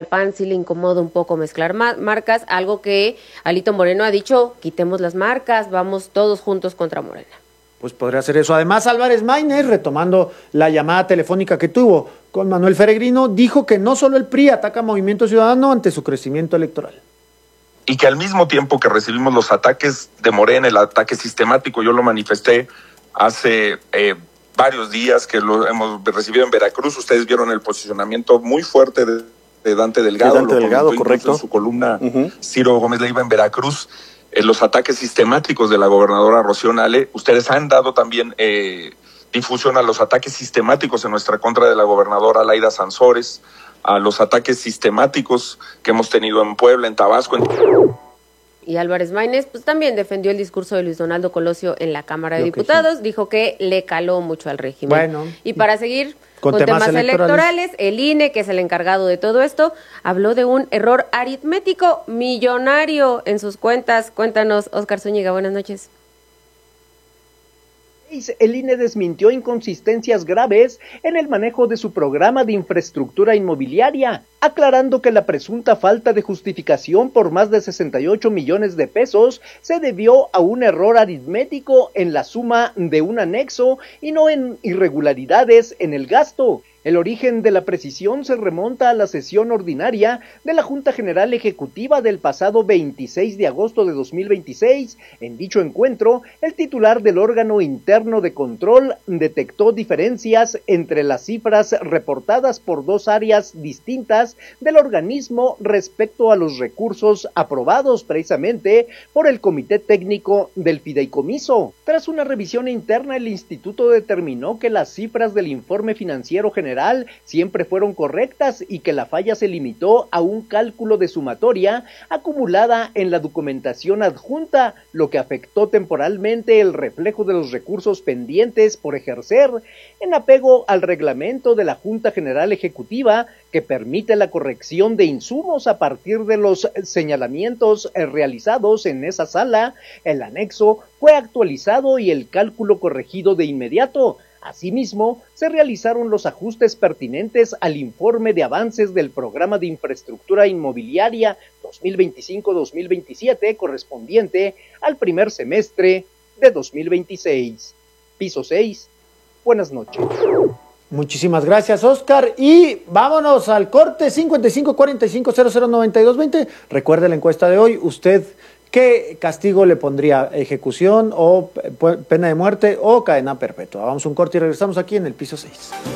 PAN sí le incomoda un poco mezclar marcas, algo que Alito Moreno ha dicho, quitemos las marcas, vamos todos juntos contra Morena. Pues podría ser eso. Además, Álvarez Maínez, retomando la llamada telefónica que tuvo con Manuel Peregrino, dijo que no solo el PRI ataca a Movimiento Ciudadano ante su crecimiento electoral. Y que al mismo tiempo que recibimos los ataques de Morena, el ataque sistemático, yo lo manifesté hace varios días que lo hemos recibido en Veracruz. Ustedes vieron el posicionamiento muy fuerte de Dante Delgado. Dante Delgado, correcto. En su columna Ciro Gómez Leiva en Veracruz. Los ataques sistemáticos de la gobernadora Rocío Nale. Ustedes han dado también difusión a los ataques sistemáticos en nuestra contra de la gobernadora Laida Sansores, a los ataques sistemáticos que hemos tenido en Puebla, en Tabasco. Y Álvarez Maínez pues también defendió el discurso de Luis Donaldo Colosio en la Cámara de Diputados, sí. Dijo que le caló mucho al régimen. Bueno, y para seguir con temas electorales, el INE, que es el encargado de todo esto, habló de un error aritmético millonario en sus cuentas. Cuéntanos, Óscar Zúñiga, buenas noches. El INE desmintió inconsistencias graves en el manejo de su programa de infraestructura inmobiliaria, aclarando que la presunta falta de justificación por más de 68 millones de pesos se debió a un error aritmético en la suma de un anexo y no en irregularidades en el gasto. El origen de la precisión se remonta a la sesión ordinaria de la Junta General Ejecutiva del pasado 26 de agosto de 2026. En dicho encuentro, el titular del órgano interno de control detectó diferencias entre las cifras reportadas por dos áreas distintas del organismo respecto a los recursos aprobados precisamente por el Comité Técnico del Fideicomiso. Tras una revisión interna, el instituto determinó que las cifras del informe financiero general siempre fueron correctas y que la falla se limitó a un cálculo de sumatoria acumulada en la documentación adjunta, lo que afectó temporalmente el reflejo de los recursos pendientes por ejercer, en apego al reglamento de la Junta General Ejecutiva, que permite la corrección de insumos a partir de los señalamientos realizados en esa sala. El anexo fue actualizado y el cálculo corregido de inmediato. Asimismo, se realizaron los ajustes pertinentes al informe de avances del Programa de Infraestructura Inmobiliaria 2025-2027 correspondiente al primer semestre de 2026. Piso 6. Buenas noches. Muchísimas gracias, Óscar. Y vámonos al corte 5545009220. Recuerde la encuesta de hoy. ¿Usted qué castigo le pondría? ¿Ejecución o pena de muerte o cadena perpetua? Vamos a un corte y regresamos aquí en el piso 6.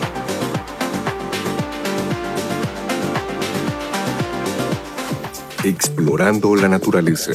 Explorando la naturaleza.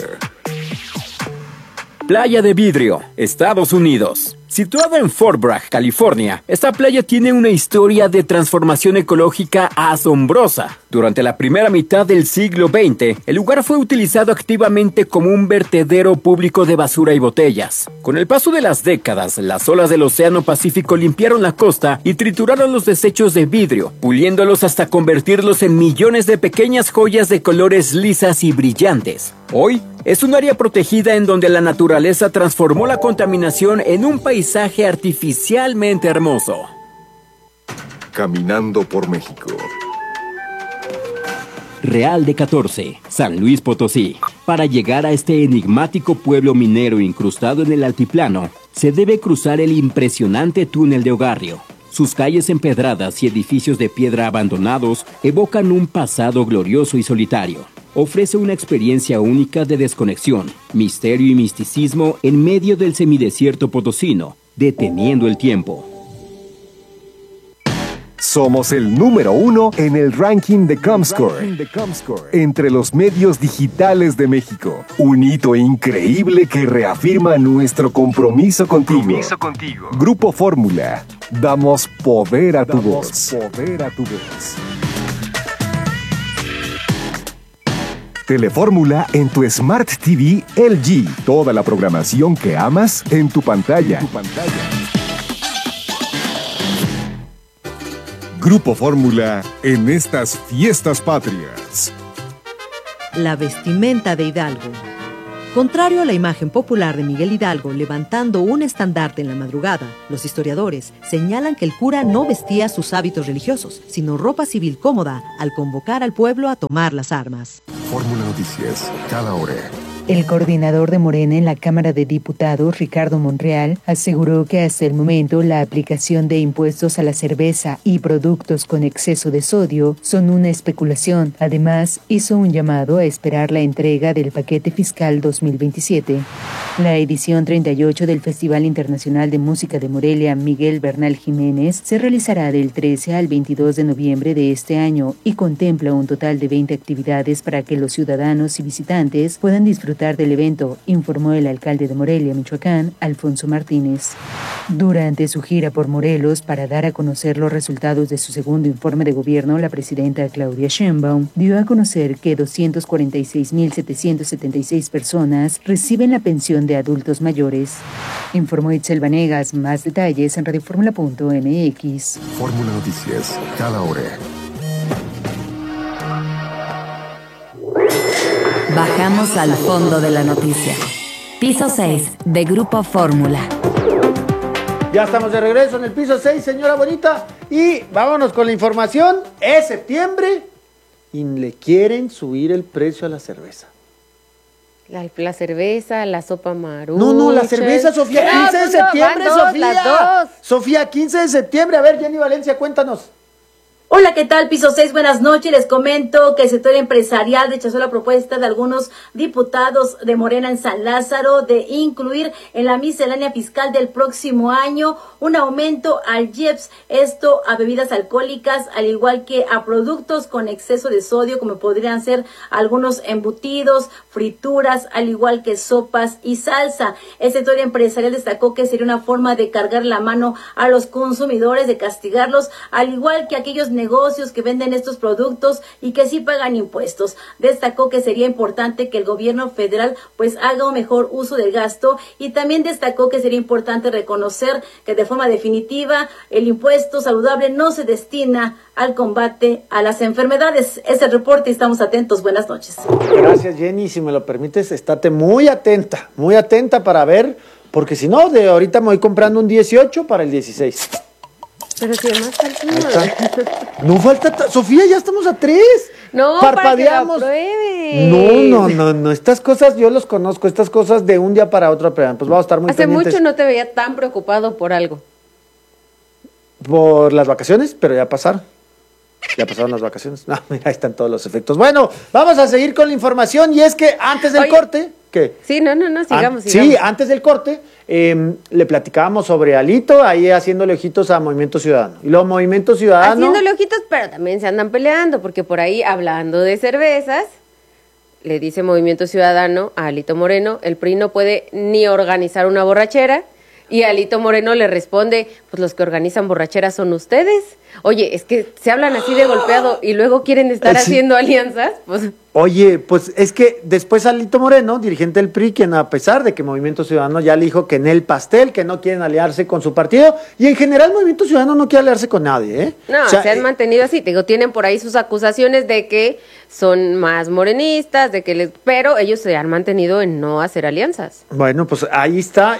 Playa de Vidrio, Estados Unidos. Situada en Fort Bragg, California, esta playa tiene una historia de transformación ecológica asombrosa. Durante la primera mitad del siglo XX, el lugar fue utilizado activamente como un vertedero público de basura y botellas. Con el paso de las décadas, las olas del Océano Pacífico limpiaron la costa y trituraron los desechos de vidrio, puliéndolos hasta convertirlos en millones de pequeñas joyas de colores lisas y brillantes. Hoy, es un área protegida en donde la naturaleza transformó la contaminación en un paisaje artificialmente hermoso. Caminando por México. Real de 14, San Luis Potosí. Para llegar a este enigmático pueblo minero incrustado en el altiplano, se debe cruzar el impresionante túnel de Ogarrio. Sus calles empedradas y edificios de piedra abandonados evocan un pasado glorioso y solitario. Ofrece una experiencia única de desconexión, misterio y misticismo en medio del semidesierto potosino, deteniendo el tiempo. Somos el número 1 en el ranking de Comscore, entre los medios digitales de México. Un hito increíble que reafirma nuestro compromiso contigo. Grupo Fórmula. Damos poder a tu voz. Telefórmula en tu Smart TV LG. Toda la programación que amas en tu pantalla. Grupo Fórmula en estas fiestas patrias. La vestimenta de Hidalgo. Contrario a la imagen popular de Miguel Hidalgo levantando un estandarte en la madrugada, los historiadores señalan que el cura no vestía sus hábitos religiosos, sino ropa civil cómoda al convocar al pueblo a tomar las armas. Fórmula Noticias, cada hora. El coordinador de Morena en la Cámara de Diputados, Ricardo Monreal, aseguró que hasta el momento la aplicación de impuestos a la cerveza y productos con exceso de sodio son una especulación. Además, hizo un llamado a esperar la entrega del paquete fiscal 2027. La edición 38 del Festival Internacional de Música de Morelia Miguel Bernal Jiménez se realizará del 13 al 22 de noviembre de este año y contempla un total de 20 actividades para que los ciudadanos y visitantes puedan disfrutar del evento, informó el alcalde de Morelia, Michoacán, Alfonso Martínez. Durante su gira por Morelos para dar a conocer los resultados de su segundo informe de gobierno, la presidenta Claudia Sheinbaum dio a conocer que 246.776 personas reciben la pensión de adultos mayores. Informó Itzel Vanegas. Más detalles en radioformula.mx. Fórmula Noticias, cada hora. Bajamos al fondo de la noticia. Piso 6 de Grupo Fórmula. Ya estamos de regreso en el piso 6, señora bonita. Y vámonos con la información. Es septiembre y le quieren subir el precio a la cerveza. La cerveza, la sopa marucha. No, la cerveza, Sofía, 15 de septiembre, Sofía. Las dos. Sofía, 15 de septiembre. A ver, Jenny Valencia, cuéntanos. Hola, ¿qué tal? Piso 6, buenas noches. Les comento que el sector empresarial rechazó la propuesta de algunos diputados de Morena en San Lázaro de incluir en la miscelánea fiscal del próximo año un aumento al IEPS, esto a bebidas alcohólicas, al igual que a productos con exceso de sodio, como podrían ser algunos embutidos, frituras, al igual que sopas y salsa. El sector empresarial destacó que sería una forma de cargar la mano a los consumidores, de castigarlos, al igual que aquellos negocios que venden estos productos y que sí pagan impuestos. Destacó que sería importante que el gobierno federal pues haga un mejor uso del gasto, y también destacó que sería importante reconocer que de forma definitiva el impuesto saludable no se destina al combate a las enfermedades. Es el reporte y estamos atentos. Buenas noches. Gracias, Jenny. Si me lo permites, estate muy atenta para ver, porque si no, de ahorita me voy comprando un 18 para el 16. Pero si además falta no falta, Sofía, ya estamos a 3. No, parpadeamos. Para que lo pruebes. No, estas cosas yo los conozco, estas cosas de un día para otro, pero pues vamos a estar muy pendientes. Hace mucho no te veía tan preocupado por algo. Por las vacaciones, pero ya pasaron. Ya pasaron las vacaciones. No, mira, ahí están todos los efectos. Bueno, vamos a seguir con la información, y es que antes del corte... ¿Qué? Sí, no, sigamos. Sí, antes del corte le platicábamos sobre Alito, ahí haciéndole ojitos a Movimiento Ciudadano. Y luego Movimiento Ciudadano... Haciéndole ojitos, pero también se andan peleando, porque por ahí, hablando de cervezas, le dice Movimiento Ciudadano a Alito Moreno, el PRI no puede ni organizar una borrachera, y Alito Moreno le responde, pues los que organizan borracheras son ustedes. Oye, es que se hablan así de golpeado y luego quieren estar haciendo alianzas, pues... Oye, pues es que después Alito Moreno, dirigente del PRI, quien a pesar de que Movimiento Ciudadano ya le dijo que en el pastel, que no quieren aliarse con su partido, y en general Movimiento Ciudadano no quiere aliarse con nadie, ¿eh? No, o sea, se han mantenido así, te digo, tienen por ahí sus acusaciones de que son más morenistas, pero ellos se han mantenido en no hacer alianzas. Bueno, pues ahí está,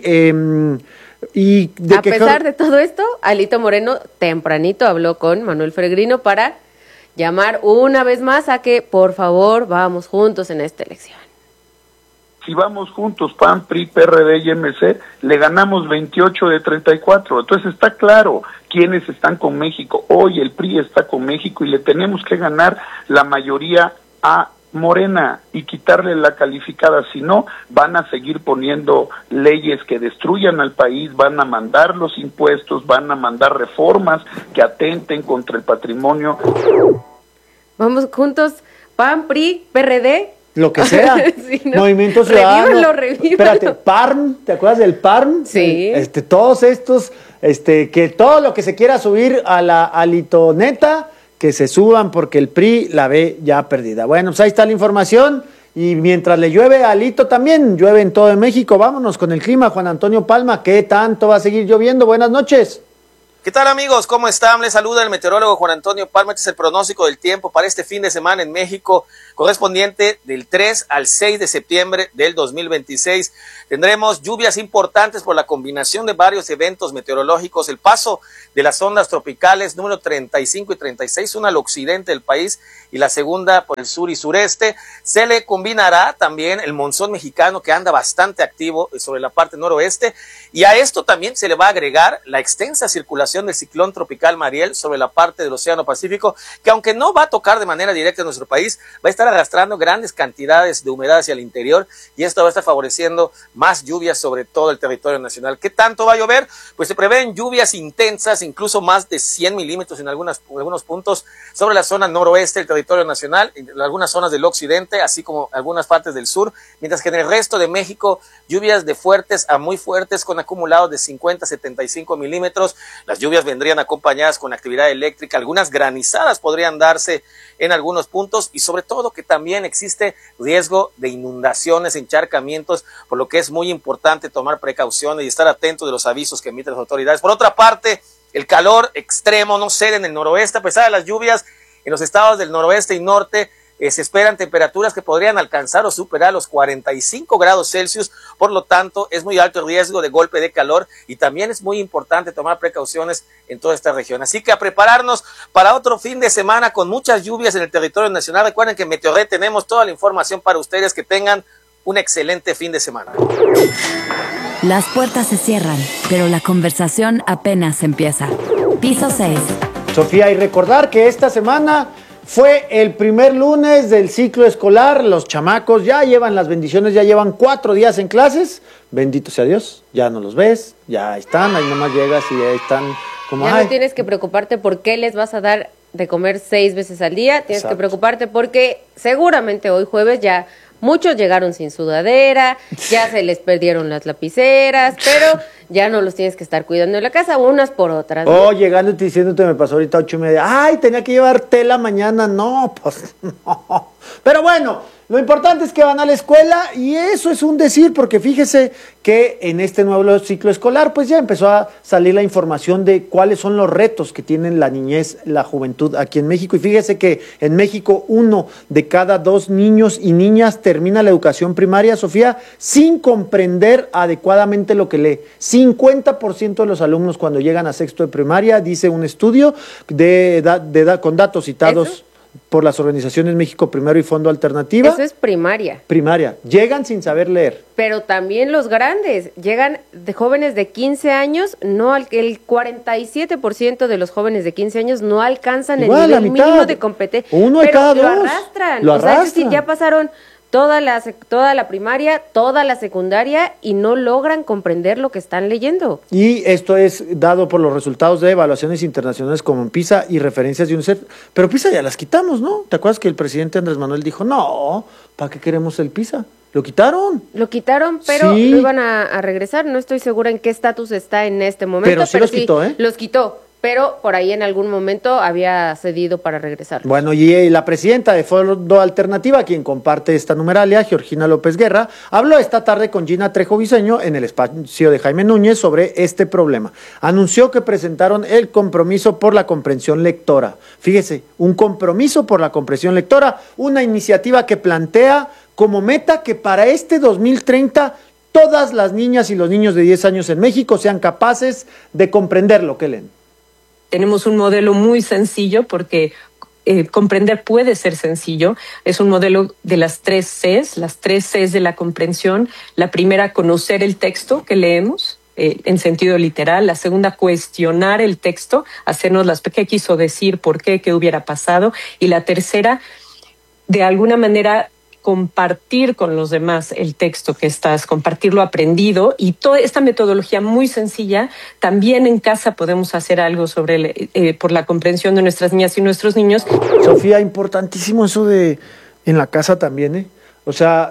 a pesar de todo esto, Alito Moreno tempranito habló con Manuel Peregrino para llamar una vez más a que, por favor, vamos juntos en esta elección. Si vamos juntos, PAN, PRI, PRD y MC, le ganamos 28 de 34. Entonces está claro quiénes están con México. Hoy el PRI está con México y le tenemos que ganar la mayoría a Morena y quitarle la calificada. Si no, van a seguir poniendo leyes que destruyan al país, van a mandar los impuestos, van a mandar reformas que atenten contra el patrimonio. Vamos juntos, PAN, PRI, PRD. Lo que sea. Sí, ¿no? Movimiento Ciudadano. Revívanlo. Espérate, PARM, ¿te acuerdas del PARM? Sí. Todos estos, que todo lo que se quiera subir a la alitoneta, que se suban porque el PRI la ve ya perdida. Bueno, pues ahí está la información, y mientras le llueve a Alito también llueve en todo México. Vámonos con el clima, Juan Antonio Palma. ¿Qué tanto va a seguir lloviendo? Buenas noches. ¿Qué tal, amigos? ¿Cómo están? Les saluda el meteorólogo Juan Antonio Palma. Este es el pronóstico del tiempo para este fin de semana en México, correspondiente del 3 al 6 de septiembre del 2026. Tendremos lluvias importantes por la combinación de varios eventos meteorológicos. El paso de las ondas tropicales número 35 y 36, una al occidente del país y la segunda por el sur y sureste. Se le combinará también el monzón mexicano, que anda bastante activo sobre la parte noroeste, y a esto también se le va a agregar la extensa circulación del ciclón tropical Mariel sobre la parte del Océano Pacífico, que aunque no va a tocar de manera directa en nuestro país, va a estar arrastrando grandes cantidades de humedad hacia el interior, y esto va a estar favoreciendo más lluvias sobre todo el territorio nacional. ¿Qué tanto va a llover? Pues se prevén lluvias intensas, incluso más de 100 milímetros en algunos puntos sobre la zona noroeste del territorio nacional, en algunas zonas del occidente, así como algunas partes del sur, mientras que en el resto de México, lluvias de fuertes a muy fuertes con acumulados de 50 a 75 milímetros. Las lluvias vendrían acompañadas con actividad eléctrica, algunas granizadas podrían darse en algunos puntos, y sobre todo que también existe riesgo de inundaciones, encharcamientos, por lo que es muy importante tomar precauciones y estar atentos de los avisos que emiten las autoridades. Por otra parte, el calor extremo no cede en el noroeste, a pesar de las lluvias en los estados del noroeste y norte. Se esperan temperaturas que podrían alcanzar o superar los 45 grados Celsius, por lo tanto es muy alto el riesgo de golpe de calor, y también es muy importante tomar precauciones en toda esta región. Así que a prepararnos para otro fin de semana con muchas lluvias en el territorio nacional. Recuerden que en Meteorred tenemos toda la información para ustedes. Que tengan un excelente fin de semana. Las puertas se cierran, pero la conversación apenas empieza. Piso 6. Sofía, y recordar que esta semana fue el primer lunes del ciclo escolar. Los chamacos ya llevan las bendiciones, ya llevan 4 días en clases. Bendito sea Dios, ya no los ves, ya están, ahí nomás llegas y ahí están como... Ya no tienes que preocuparte por qué les vas a dar de comer 6 veces al día. Tienes que preocuparte porque seguramente hoy jueves ya muchos llegaron sin sudadera, ya se les perdieron las lapiceras, pero ya no los tienes que estar cuidando en la casa, unas por otras, ¿no? Llegándote y diciéndote, me pasó ahorita 8:30. Ay, tenía que llevar tela mañana. No, pues no. Pero bueno, lo importante es que van a la escuela, y eso es un decir, porque fíjese que en este nuevo ciclo escolar, pues ya empezó a salir la información de cuáles son los retos que tienen la niñez, la juventud aquí en México. Y fíjese que en México 1 de cada 2 niños y niñas termina la educación primaria, Sofía, sin comprender adecuadamente lo que lee. 50% de los alumnos cuando llegan a sexto de primaria, dice un estudio con datos citados. ¿Eso? Por las organizaciones México Primero y Fondo Alternativa. Eso es primaria. Primaria. Llegan sin saber leer. Pero también los grandes. Llegan de jóvenes de 15 años, el 47% de los jóvenes de 15 años no alcanzan el nivel mínimo de competencia. Uno de cada 2. Lo arrastran. Lo arrastran. O sea, es decir, ya pasaron toda la primaria, toda la secundaria, y no logran comprender lo que están leyendo. Y esto es dado por los resultados de evaluaciones internacionales como PISA y referencias de UNICEF. Pero PISA ya las quitamos, ¿no? ¿Te acuerdas que el presidente Andrés Manuel dijo, no, ¿para qué queremos el PISA? Lo quitaron. Lo quitaron, pero lo iban a regresar. No estoy segura en qué estatus está en este momento. Pero sí los quitó, ¿eh? Los quitó. Pero por ahí en algún momento había cedido para regresar. Bueno, y la presidenta de Fondo Alternativa, quien comparte esta numeralia, Georgina López Guerra, habló esta tarde con Gina Trejo Viseño en el espacio de Jaime Núñez sobre este problema. Anunció que presentaron el compromiso por la comprensión lectora. Fíjese, un compromiso por la comprensión lectora, una iniciativa que plantea como meta que para este 2030 todas las niñas y los niños de 10 años en México sean capaces de comprender lo que leen. Tenemos un modelo muy sencillo porque comprender puede ser sencillo. Es un modelo de las 3 Cs, las 3 Cs de la comprensión. La primera, conocer el texto que leemos en sentido literal. La segunda, cuestionar el texto, hacernos las qué quiso decir, por qué hubiera pasado. Y la tercera, de alguna manera, compartir con los demás el texto que estás, compartir lo aprendido, y toda esta metodología muy sencilla. También en casa podemos hacer algo sobre por la comprensión de nuestras niñas y nuestros niños. Sofía, importantísimo eso de en la casa también, ¿eh? O sea,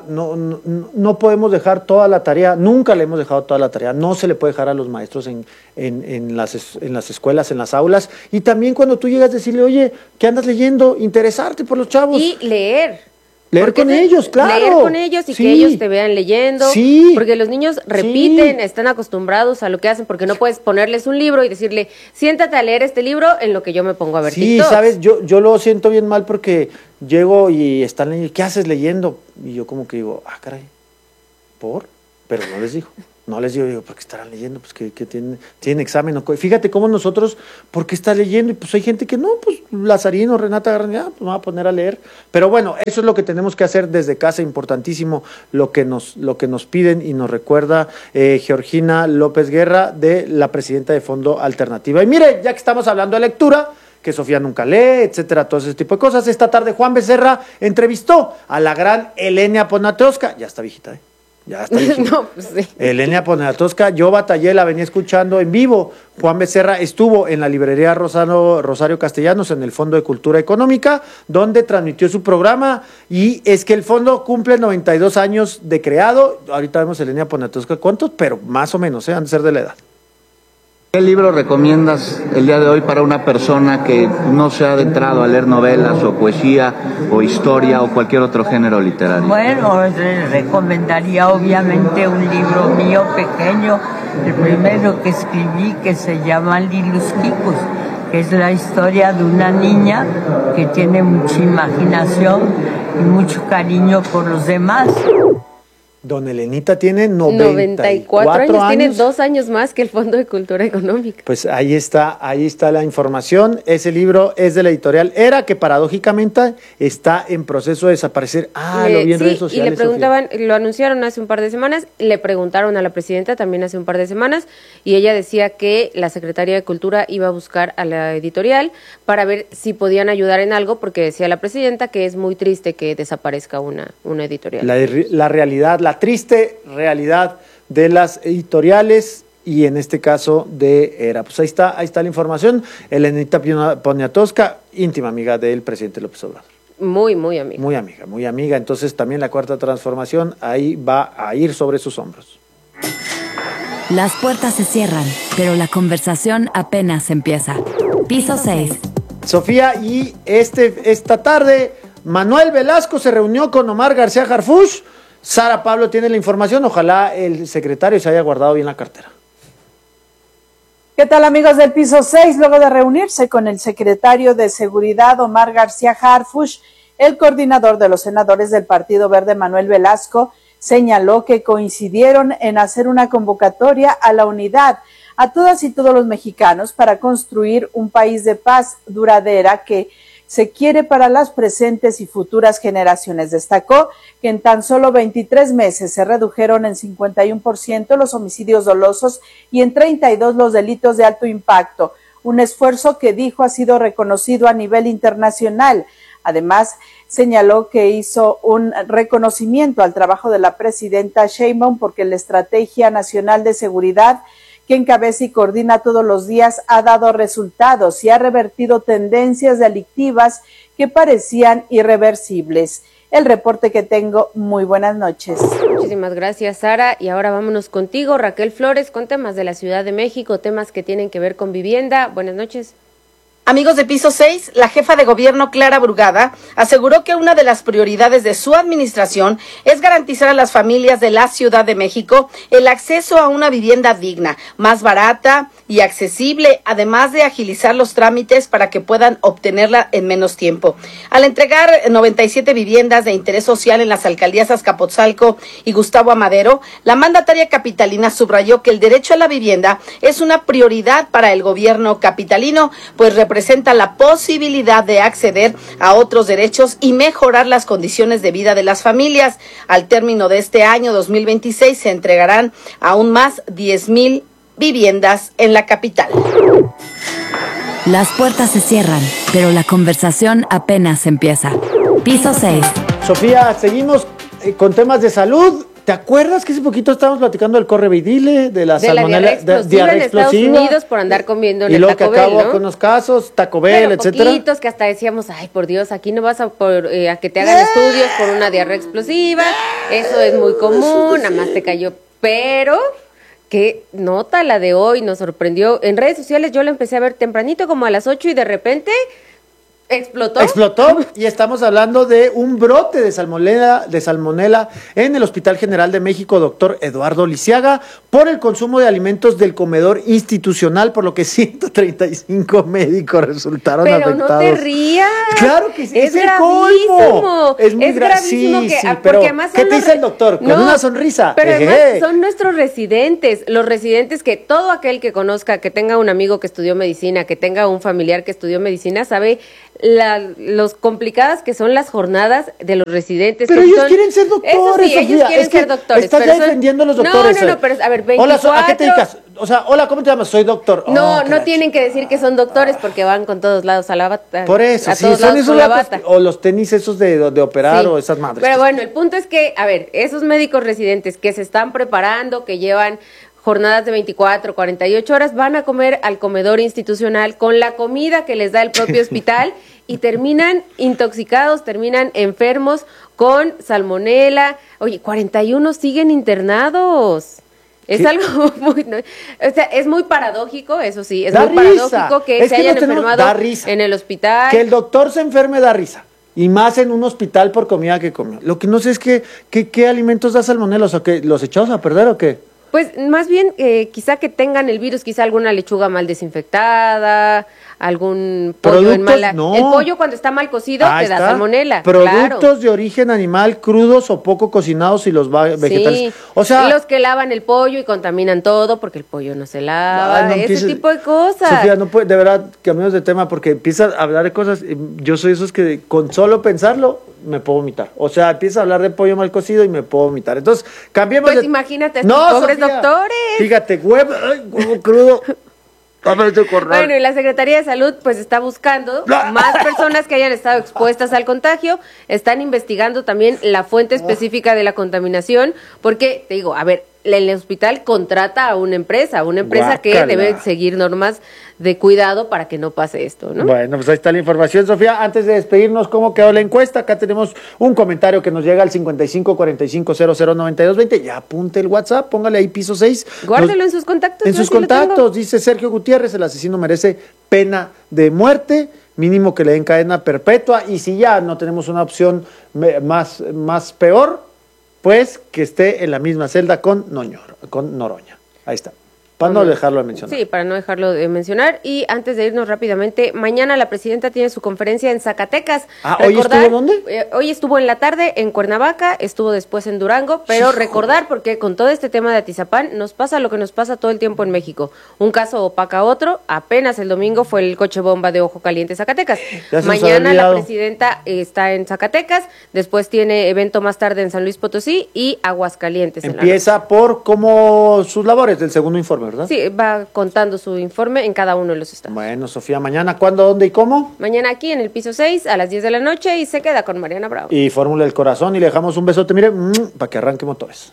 no podemos dejar toda la tarea, nunca le hemos dejado toda la tarea, no se le puede dejar a los maestros en las escuelas, en las aulas, y también cuando tú llegas a decirle, oye, ¿qué andas leyendo? Interesarte por los chavos. Y leer. Leer con ellos, claro. Leer con ellos y sí. que ellos te vean leyendo. Sí. Porque los niños repiten, están acostumbrados a lo que hacen, porque no puedes ponerles un libro y decirle, siéntate a leer este libro en lo que yo me pongo a ver TikTok. Sí, ¿sabes? Yo lo siento bien mal porque llego y están leyendo, ¿qué haces leyendo? Y yo como que digo, caray, ¿por? Pero no les digo. No les digo, ¿por qué estarán leyendo? Pues que tienen examen. Fíjate cómo nosotros, ¿por qué está leyendo? Y pues hay gente que no, pues Lazarino, Renata García, pues me va a poner a leer. Pero bueno, eso es lo que tenemos que hacer desde casa, importantísimo, lo que nos piden y nos recuerda Georgina López Guerra, de la presidenta de Fondo Alternativa. Y mire, ya que estamos hablando de lectura, que Sofía nunca lee, etcétera, todo ese tipo de cosas, esta tarde Juan Becerra entrevistó a la gran Elenia Poniatowska, ya está viejita, ya está viejita. No, pues sí. Elenia Poniatowska, yo batallé, la venía escuchando en vivo. Juan Becerra estuvo en la librería Rosario Castellanos, en el Fondo de Cultura Económica, donde transmitió su programa, y es que el fondo cumple 92 años de creado. Ahorita vemos Elenia Poniatowska cuántos, pero más o menos, han de ser de la edad. ¿Qué libro recomiendas el día de hoy para una persona que no se ha adentrado a leer novelas o poesía o historia o cualquier otro género literario? Bueno, recomendaría obviamente un libro mío pequeño, el primero que escribí, que se llama Lilus Kikus, que es la historia de una niña que tiene mucha imaginación y mucho cariño por los demás. Don Elenita tiene 94 años. Tiene 2 años más que el Fondo de Cultura Económica. Pues ahí está la información. Ese libro es de la editorial Era, que paradójicamente está en proceso de desaparecer. Lo vi en redes sociales. Y le preguntaban, lo anunciaron hace un par de semanas, le preguntaron a la presidenta también hace un par de semanas, y ella decía que la Secretaría de Cultura iba a buscar a la editorial para ver si podían ayudar en algo, porque decía la presidenta que es muy triste que desaparezca una editorial. La realidad, la triste realidad de las editoriales, y en este caso de Era. Pues ahí está la información. Elenita Poniatowska, íntima amiga del presidente López Obrador. Muy, muy amiga. Muy amiga. Entonces también la Cuarta Transformación ahí va a ir sobre sus hombros. Las puertas se cierran, pero la conversación apenas empieza. Piso 6. Sofía, y esta tarde Manuel Velasco se reunió con Omar García Harfuch. Sara Pablo tiene la información, ojalá el secretario se haya guardado bien la cartera. ¿Qué tal, amigos del Piso 6? Luego de reunirse con el secretario de Seguridad, Omar García Harfuch, el coordinador de los senadores del Partido Verde, Manuel Velasco, señaló que coincidieron en hacer una convocatoria a la unidad a todas y todos los mexicanos para construir un país de paz duradera que se quiere para las presentes y futuras generaciones. Destacó que en tan solo 23 meses se redujeron en 51% los homicidios dolosos y en 32 los delitos de alto impacto, un esfuerzo que dijo ha sido reconocido a nivel internacional. Además, señaló que hizo un reconocimiento al trabajo de la presidenta Sheinbaum porque la Estrategia Nacional de Seguridad, que encabeza y coordina todos los días, ha dado resultados y ha revertido tendencias delictivas que parecían irreversibles. El reporte que tengo. Muy buenas noches. Muchísimas gracias, Sara. Y ahora vámonos contigo, Raquel Flores, con temas de la Ciudad de México, temas que tienen que ver con vivienda. Buenas noches. Amigos de Piso 6, la jefa de gobierno Clara Brugada aseguró que una de las prioridades de su administración es garantizar a las familias de la Ciudad de México el acceso a una vivienda digna, más barata y accesible, además de agilizar los trámites para que puedan obtenerla en menos tiempo. Al entregar 97 viviendas de interés social en las alcaldías Azcapotzalco y Gustavo Amadero, la mandataria capitalina subrayó que el derecho a la vivienda es una prioridad para el gobierno capitalino, pues representa la posibilidad de acceder a otros derechos y mejorar las condiciones de vida de las familias. Al término de este año 2026 se entregarán aún más 10,000 viviendas en la capital. Las puertas se cierran, pero la conversación apenas empieza. Piso 6. Sofía, seguimos con temas de salud. ¿Te acuerdas que hace poquito estábamos platicando del correveidile, de la salmonela, diarrea en Estados Unidos por andar comiendo en y el luego Taco que acabó Bell, ¿no? con los casos, Taco Bell, etcétera? Poquitos que hasta decíamos, ay, por Dios, aquí no vas a que te hagan estudios por una diarrea explosiva, eso es muy común, nada más te cayó, pero qué nota la de hoy, nos sorprendió. En redes sociales yo la empecé a ver tempranito, como a las 8, y de repente Explotó y estamos hablando de un brote de salmonela en el Hospital General de México, doctor Eduardo Lisiaga, por el consumo de alimentos del comedor institucional, por lo que 135 médicos resultaron afectados. Pero no te rías. Claro que sí, es el gravísimo. colmo. Es muy gravísimo sí, que, sí, porque pero además ¿qué te dice el doctor? Con una sonrisa. Pero además son nuestros residentes, los residentes que todo aquel que conozca, que tenga un amigo que estudió medicina, que tenga un familiar que estudió medicina, sabe los complicadas que son las jornadas de los residentes. Pero que ellos son, quieren ser doctores, eso sí, Sofía. ellos quieren ser doctores. Estás ya defendiendo a los doctores. No, pero a ver, 24... Hola, ¿a qué te dedicas? O sea, hola, ¿cómo te llamas? Soy doctor. No tienen que decir que son doctores porque van con todos lados a la bata. Por eso, a sí, todos son lados esos con la bata. o los tenis esos de operar Sí. o esas madres. Pero bueno, el punto es que, a ver, esos médicos residentes que se están preparando, que llevan jornadas de 24, 48 horas, van a comer al comedor institucional con la comida que les da el propio hospital y terminan intoxicados, terminan enfermos con salmonela. Oye, 41 siguen internados. Es ¿Qué? algo muy... O sea, es muy paradójico, eso sí, es Da muy risa. paradójico que Es se que hayan nos tenemos- enfermado da risa. en el hospital. Que el doctor se enferme da risa. Y más en un hospital por comida que comió. Lo que no sé es qué alimentos da salmonela. O sea, ¿que los echados a perder o qué? Pues más bien, quizá que tengan el virus, quizá alguna lechuga mal desinfectada, algún pollo en Productos, mala... no. El pollo cuando está mal cocido Ahí te da está. salmonela, Productos claro. de origen animal crudos o poco cocinados y los vegetales. Sí. O sea, los que lavan el pollo y contaminan todo porque el pollo no se lava, Ay, no ese empieces- tipo de cosas. Sofía, no puede, de verdad, cambiamos de tema porque empiezas a hablar de cosas. Yo soy esos que con solo pensarlo me puedo vomitar. O sea, empieza a hablar de pollo mal cocido y me puedo vomitar. Entonces, cambiemos Pues de... imagínate a estos pobres Sofía, doctores. Fíjate, huevo crudo. Bueno, y la Secretaría de Salud pues está buscando más personas que hayan estado expuestas al contagio, están investigando también la fuente específica de la contaminación, porque te digo, a ver, el hospital contrata a una empresa que Guácala. debe seguir normas de cuidado para que no pase esto, ¿no? Bueno, pues ahí está la información, Sofía. Antes de despedirnos, ¿cómo quedó la encuesta? Acá tenemos un comentario que nos llega al 5545009220. Ya apunte el WhatsApp, póngale ahí piso 6. Guárdelo en sus contactos. En yo sus sí lo tengo. contactos, dice Sergio Gutiérrez, el asesino merece pena de muerte, mínimo que le den cadena perpetua, y si ya no tenemos una opción más peor, pues que esté en la misma celda con Noroña. Ahí está. Para no dejarlo de mencionar. Sí, para no dejarlo de mencionar. Y antes de irnos rápidamente, mañana la presidenta tiene su conferencia en Zacatecas. ¿Hoy estuvo dónde? Hoy estuvo en la tarde en Cuernavaca, estuvo después en Durango, pero recordar, porque con todo este tema de Atizapán nos pasa lo que nos pasa todo el tiempo en México. Un caso opaca a otro, apenas el domingo fue el coche bomba de Ojo Caliente, Zacatecas. Ya se nos Mañana había la olvidado. presidenta está en Zacatecas, después tiene evento más tarde en San Luis Potosí y Aguascalientes. en la noche. Empieza por como sus labores del segundo informe, ¿verdad? Sí, va contando su informe en cada uno de los estados. Bueno, Sofía, mañana, ¿cuándo, dónde y cómo? Mañana aquí en el piso 6 a las 10 de la noche y se queda con Mariana Bravo. Y Fórmula del Corazón y le dejamos un besote, mire, para que arranque motores.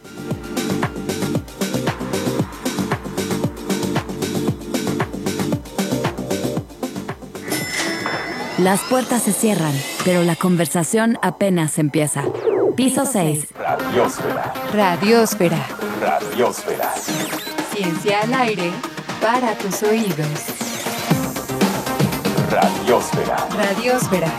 Las puertas se cierran, pero la conversación apenas empieza. Piso 6. Radiósfera. Radiósfera. Radiósfera. Ciencia al aire para tus oídos. Radiósfera. Radiósfera.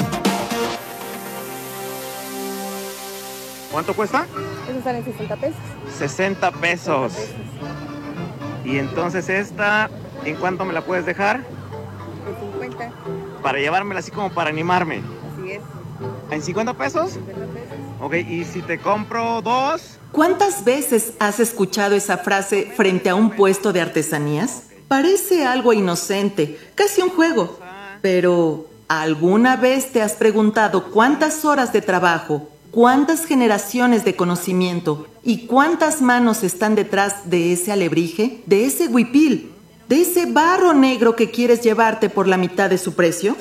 ¿Cuánto cuesta? Eso sale 60 pesos. 60 pesos. Y entonces esta, ¿en cuánto me la puedes dejar? De 50. Para llevármela así como para animarme. Así es. ¿En 50 pesos? 50 pesos. Ok, y si te compro 2... ¿Cuántas veces has escuchado esa frase frente a un puesto de artesanías? Parece algo inocente, casi un juego. Pero, ¿alguna vez te has preguntado cuántas horas de trabajo, cuántas generaciones de conocimiento y cuántas manos están detrás de ese alebrije, de ese huipil, de ese barro negro que quieres llevarte por la mitad de su precio?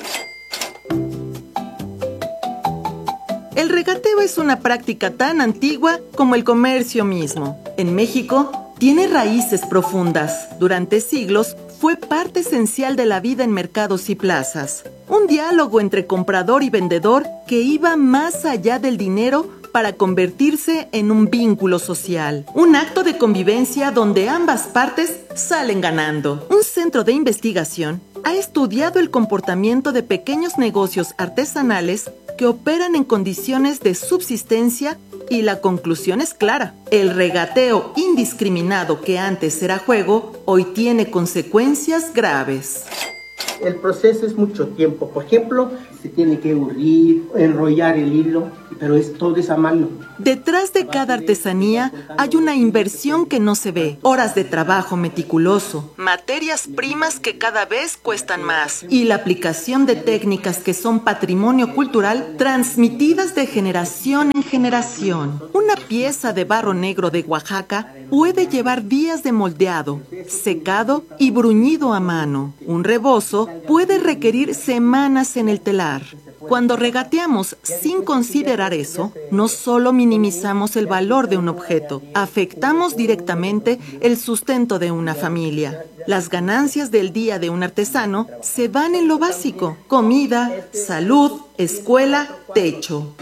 El regateo es una práctica tan antigua como el comercio mismo. En México, tiene raíces profundas. Durante siglos, fue parte esencial de la vida en mercados y plazas. Un diálogo entre comprador y vendedor que iba más allá del dinero para convertirse en un vínculo social. Un acto de convivencia donde ambas partes salen ganando. Un centro de investigación ha estudiado el comportamiento de pequeños negocios artesanales que operan en condiciones de subsistencia y la conclusión es clara. El regateo indiscriminado que antes era juego, hoy tiene consecuencias graves. El proceso es mucho tiempo. Por ejemplo, se tiene que urrir, enrollar el hilo, pero todo es a mano. Detrás de cada artesanía hay una inversión que no se ve, horas de trabajo meticuloso, materias primas que cada vez cuestan más y la aplicación de técnicas que son patrimonio cultural transmitidas de generación en generación. Una pieza de barro negro de Oaxaca puede llevar días de moldeado, secado y bruñido a mano. Un rebozo puede requerir semanas en el telar. Cuando regateamos sin considerar eso, no solo minimizamos el valor de un objeto, afectamos directamente el sustento de una familia. Las ganancias del día de un artesano se van en lo básico: comida, salud, escuela, techo.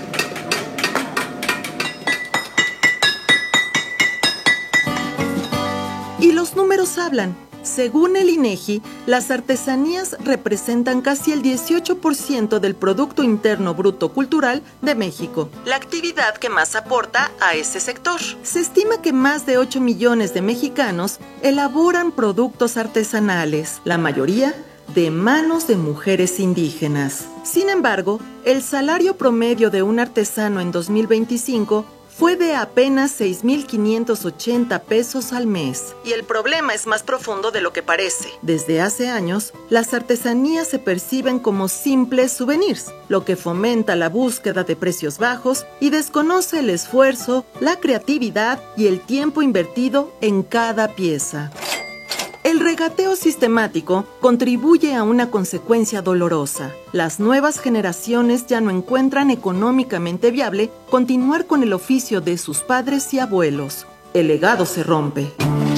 Y los números hablan. Según el INEGI, las artesanías representan casi el 18% del Producto Interno Bruto Cultural de México, la actividad que más aporta a ese sector. Se estima que más de 8 millones de mexicanos elaboran productos artesanales, la mayoría de manos de mujeres indígenas. Sin embargo, el salario promedio de un artesano en 2025 fue de apenas 6,580 pesos al mes. Y el problema es más profundo de lo que parece. Desde hace años, las artesanías se perciben como simples souvenirs, lo que fomenta la búsqueda de precios bajos y desconoce el esfuerzo, la creatividad y el tiempo invertido en cada pieza. El regateo sistemático contribuye a una consecuencia dolorosa. Las nuevas generaciones ya no encuentran económicamente viable continuar con el oficio de sus padres y abuelos. El legado se rompe.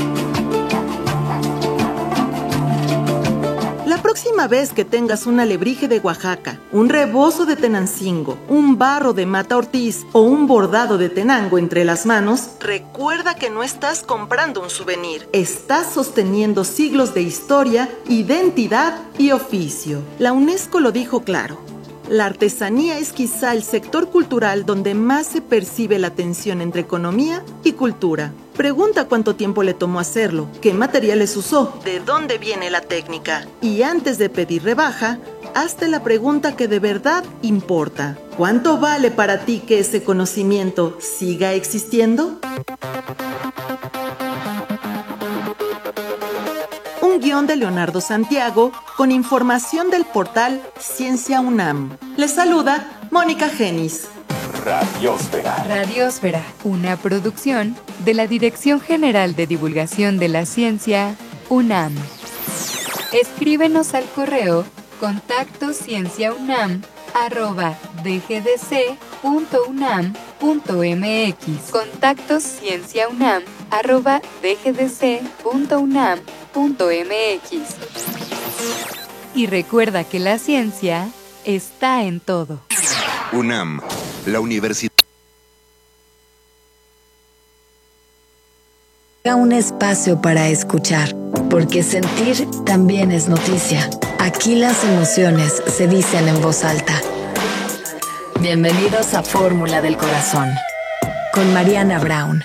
La próxima vez que tengas un alebrije de Oaxaca, un rebozo de Tenancingo, un barro de Mata Ortiz o un bordado de Tenango entre las manos, recuerda que no estás comprando un souvenir, estás sosteniendo siglos de historia, identidad y oficio. La UNESCO lo dijo claro. La artesanía es quizá el sector cultural donde más se percibe la tensión entre economía y cultura. Pregunta cuánto tiempo le tomó hacerlo, qué materiales usó, de dónde viene la técnica. Y antes de pedir rebaja, hazte la pregunta que de verdad importa. ¿Cuánto vale para ti que ese conocimiento siga existiendo? Un guión de Leonardo Santiago con información del portal Ciencia UNAM. Les saluda Mónica Genis. Radiósfera. Radiósfera, una producción de la Dirección General de Divulgación de la Ciencia, UNAM. Escríbenos al correo contactoscienciaunam@dgdc.unam.mx. contactoscienciaunam@dgdc.unam.mx. Y recuerda que la ciencia está en todo. UNAM, la universidad. Un espacio para escuchar, porque sentir también es noticia. Aquí las emociones se dicen en voz alta. Bienvenidos a Fórmula del Corazón, con Mariana Brown.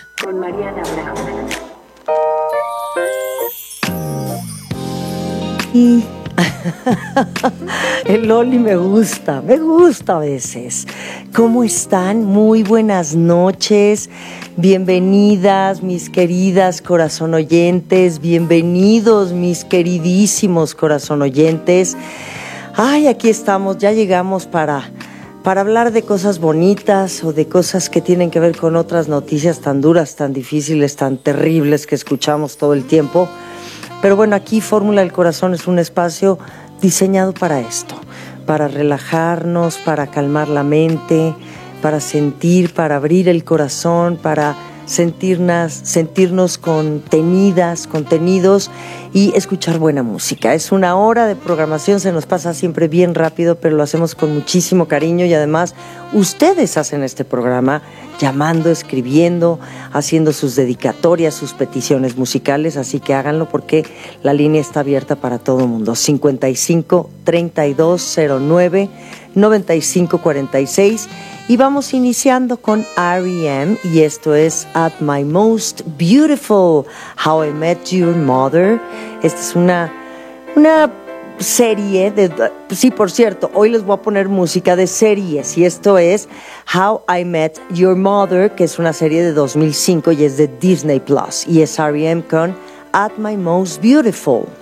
El Loli me gusta a veces. ¿Cómo están? Muy buenas noches. Bienvenidas, mis queridas corazón oyentes. Bienvenidos, mis queridísimos corazón oyentes. Ay, aquí estamos, ya llegamos para hablar de cosas bonitas o de cosas que tienen que ver con otras noticias tan duras, tan difíciles, tan terribles que escuchamos todo el tiempo. Pero bueno, aquí Fórmula del Corazón es un espacio diseñado para esto, para relajarnos, para calmar la mente, para sentir, para abrir el corazón, para sentirnos contenidos y escuchar buena música. Es una hora de programación, se nos pasa siempre bien rápido, pero lo hacemos con muchísimo cariño y además Ustedes hacen este programa llamando, escribiendo, haciendo sus dedicatorias, sus peticiones musicales, así que háganlo porque la línea está abierta para todo el mundo. 55 32 09 95 46 y vamos iniciando con R.E.M. y esto es At My Most Beautiful, How I Met Your Mother. Esta es una serie de... Sí, por cierto, hoy les voy a poner música de series y esto es How I Met Your Mother, que es una serie de 2005 y es de Disney Plus y es R.E.M. con At My Most Beautiful.